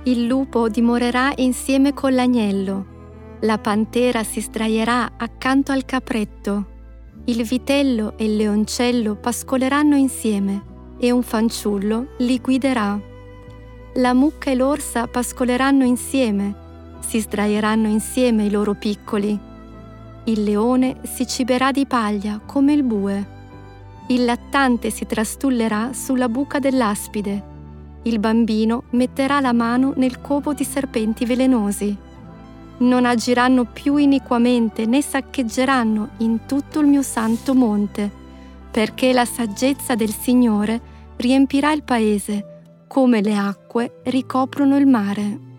Il lupo dimorerà insieme con l'agnello, la pantera si sdraierà accanto al capretto, il vitello e il leoncello pascoleranno insieme e un fanciullo li guiderà. La mucca e l'orsa pascoleranno insieme, si sdraieranno insieme i loro piccoli. Il leone si ciberà di paglia come il bue. Il lattante si trastullerà sulla buca dell'aspide. Il bambino metterà la mano nel covo di serpenti velenosi. Non agiranno più iniquamente né saccheggeranno in tutto il mio santo monte, perché la saggezza del Signore riempirà il paese, come le acque ricoprono il mare.